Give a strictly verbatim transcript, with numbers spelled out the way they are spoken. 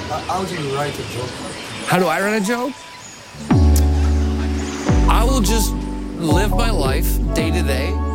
How do you write a joke? How do I write a joke? I will just live my life day to day